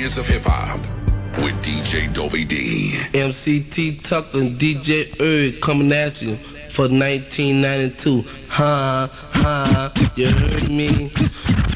years of hip-hop with DJ Dopey D. MCT Tucker and DJ Erg coming at you for 1992. Ha, ha, you heard me?